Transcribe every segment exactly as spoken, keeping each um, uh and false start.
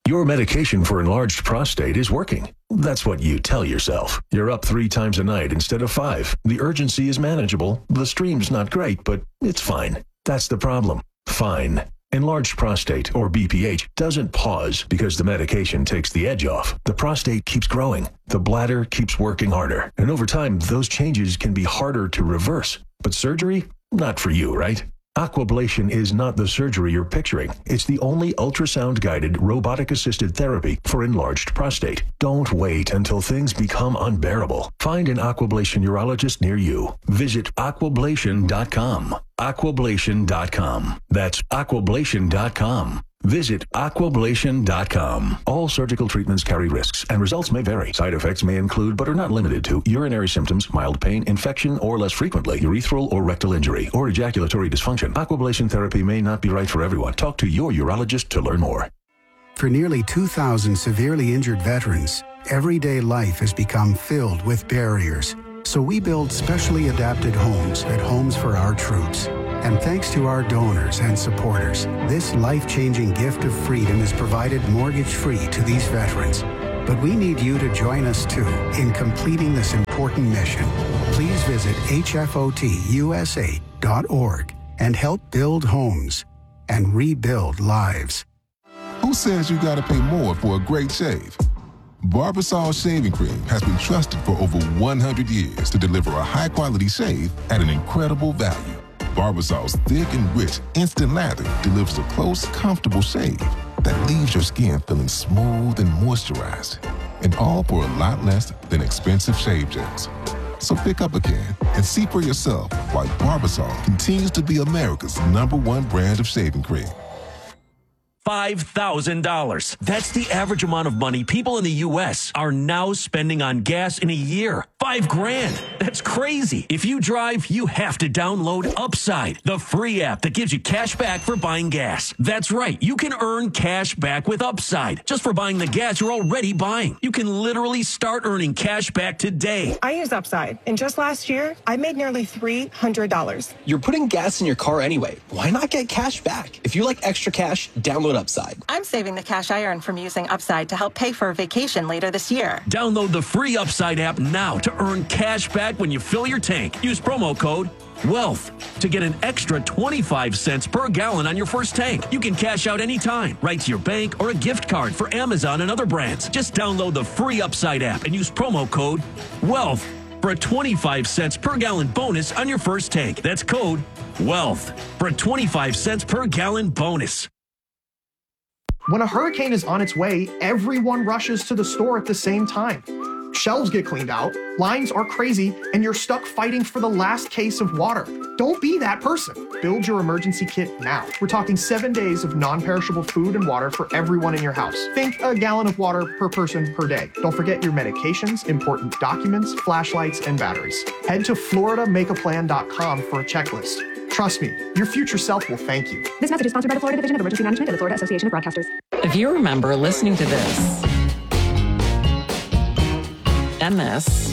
Your medication for enlarged prostate is working. That's what you tell yourself. You're up three times a night instead of five. The urgency is manageable. The stream's not great, but it's fine. That's the problem. Fine. Enlarged prostate, or B P H, doesn't pause because the medication takes the edge off. The prostate keeps growing. The bladder keeps working harder. And over time, those changes can be harder to reverse. But surgery? Not for you, right? Aquablation is not the surgery you're picturing. It's the only ultrasound-guided, robotic-assisted therapy for enlarged prostate. Don't wait until things become unbearable. Find an Aquablation urologist near you. Visit aquablation dot com. aquablation dot com. That's aquablation dot com. Visit aquablation dot com. All surgical treatments carry risks, and results may vary. Side effects may include, but are not limited to, urinary symptoms, mild pain, infection, or less frequently, urethral or rectal injury, or ejaculatory dysfunction. Aquablation therapy may not be right for everyone. Talk to your urologist to learn more. For nearly two thousand severely injured veterans, everyday life has become filled with barriers. So we build specially adapted homes at Homes for Our Troops. And thanks to our donors and supporters, this life-changing gift of freedom is provided mortgage-free to these veterans. But we need you to join us, too, in completing this important mission. Please visit H F O T U S A dot org and help build homes and rebuild lives. Who says you gotta pay more for a great shave? Barbasol Shaving Cream has been trusted for over one hundred years to deliver a high-quality shave at an incredible value. Barbasol's thick and rich instant lather delivers a close, comfortable shave that leaves your skin feeling smooth and moisturized. And all for a lot less than expensive shave gels. So pick up again and see for yourself why Barbasol continues to be America's number one brand of shaving cream. five thousand dollars. That's the average amount of money people in the U S are now spending on gas in a year. Five grand. That's crazy. If you drive, you have to download Upside, the free app that gives you cash back for buying gas. That's right. You can earn cash back with Upside just for buying the gas you're already buying. You can literally start earning cash back today. I use Upside, and just last year, I made nearly three hundred dollars. You're putting gas in your car anyway. Why not get cash back? If you like extra cash, download Upside. I'm saving the cash I earn from using Upside to help pay for a vacation later this year. Download the free Upside app now to earn cash back when you fill your tank. Use promo code WEALTH to get an extra twenty-five cents per gallon on your first tank. You can cash out anytime, right to your bank or a gift card for Amazon and other brands. Just download the free Upside app and use promo code WEALTH for a twenty-five cents per gallon bonus on your first tank. That's code WEALTH for a twenty-five cents per gallon bonus. When a hurricane is on its way, everyone rushes to the store at the same time. Shelves get cleaned out, lines are crazy, and you're stuck fighting for the last case of water. Don't be that person. Build your emergency kit now. We're talking seven days of non-perishable food and water for everyone in your house. Think a gallon of water per person per day. Don't forget your medications, important documents, flashlights, and batteries. Head to Florida Make A Plan dot com for a checklist. Trust me, your future self will thank you. This message is sponsored by the Florida Division of Emergency Management and the Florida Association of Broadcasters. If you remember listening to this, and this,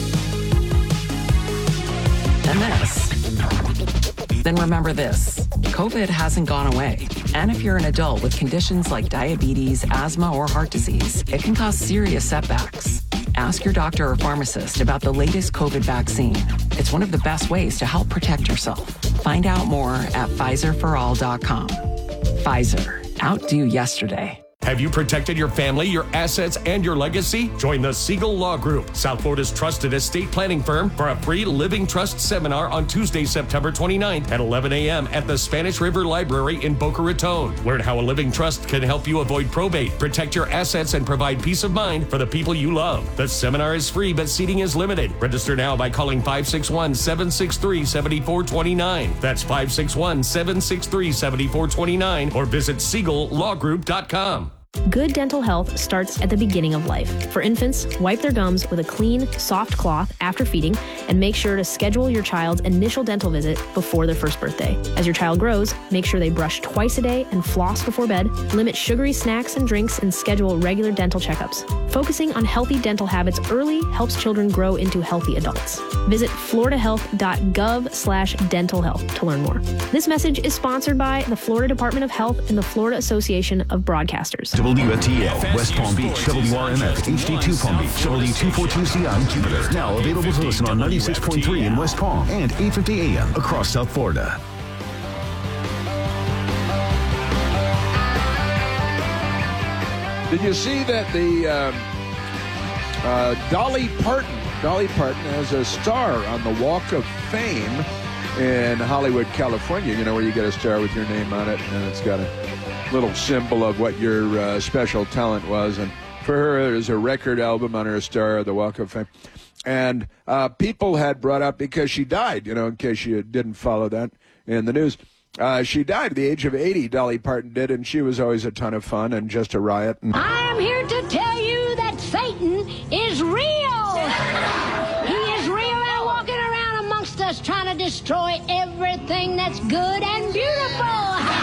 and this, then remember this. COVID hasn't gone away. And if you're an adult with conditions like diabetes, asthma, or heart disease, it can cause serious setbacks. Ask your doctor or pharmacist about the latest COVID vaccine. It's one of the best ways to help protect yourself. Find out more at Pfizer for all dot com. Pfizer. Outdo yesterday. Have you protected your family, your assets, and your legacy? Join the Siegel Law Group, South Florida's trusted estate planning firm, for a free Living Trust seminar on Tuesday, September twenty-ninth at eleven a.m. at the Spanish River Library in Boca Raton. Learn how a living trust can help you avoid probate, protect your assets, and provide peace of mind for the people you love. The seminar is free, but seating is limited. Register now by calling five six one, seven six three, seven four two nine. That's five six one, seven six three, seven four two nine or visit siegel law group dot com. Good dental health starts at the beginning of life. For infants, wipe their gums with a clean, soft cloth after feeding, and make sure to schedule your child's initial dental visit before their first birthday. As your child grows, make sure they brush twice a day and floss before bed, limit sugary snacks and drinks, and schedule regular dental checkups. Focusing on healthy dental habits early helps children grow into healthy adults. Visit florida health dot gov slash dental health to learn more. This message is sponsored by the Florida Department of Health and the Florida Association of Broadcasters. W W F T L, West Palm Beach, W R M F, H D two Palm Beach, W two forty-two C I Jupiter. Now available to listen on ninety-six point three in West Palm and eight fifty A M across South Florida. Did you see that the um, uh, Dolly Parton, Dolly Parton has a star on the Walk of Fame in Hollywood, California, you know, where you get a star with your name on it, and it's got a little symbol of what your uh, special talent was. And for her, there's a record album on her star, the Walk of Fame. And uh, people had brought up, because she died, you know, in case you didn't follow that in the news, Uh, she died at the age of eighty, Dolly Parton did, and she was always a ton of fun and just a riot. And I'm here to tell you that Satan is real. He is real and walking around amongst us trying to destroy everything that's good and beautiful.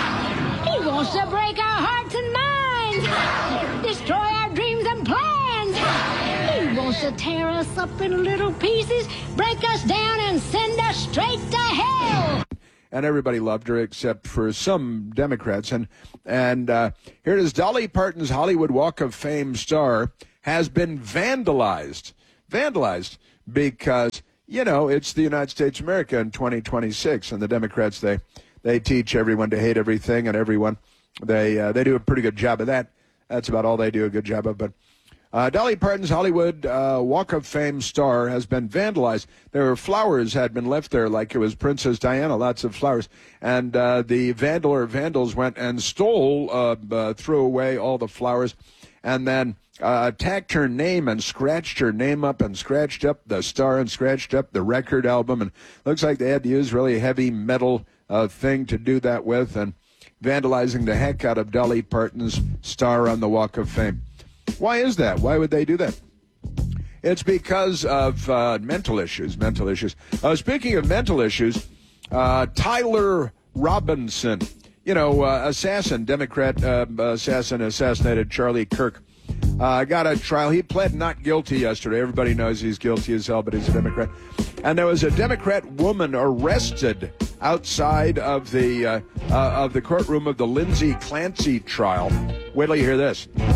He wants to break our hearts and minds, destroy our dreams and plans. He wants to tear us up in little pieces, break us down and send us straight to hell. And everybody loved her except for some Democrats. And and uh, here it is. Dolly Parton's Hollywood Walk of Fame star has been vandalized. Vandalized because, you know, it's the United States of America in twenty twenty-six. And the Democrats, they they teach everyone to hate everything and everyone. They, uh, they do a pretty good job of that. That's about all they do a good job of. But Uh, Dolly Parton's Hollywood uh, Walk of Fame star has been vandalized. There were flowers had been left there like it was Princess Diana, lots of flowers. And uh, the vandal or vandals went and stole, uh, uh, threw away all the flowers, and then uh, attacked her name and scratched her name up and scratched up the star and scratched up the record album. And looks like they had to use really heavy metal uh, thing to do that with, and vandalizing the heck out of Dolly Parton's star on the Walk of Fame. Why is that? Why would they do that? It's because of uh, mental issues, mental issues. Uh, speaking of mental issues, uh, Tyler Robinson, you know, uh, assassin, Democrat uh, assassin, assassinated Charlie Kirk, uh, got a trial. He pled not guilty yesterday. Everybody knows he's guilty as hell, but he's a Democrat. And there was a Democrat woman arrested outside of the uh, uh, of the courtroom of the Lindsay Clancy trial. Wait till you hear this.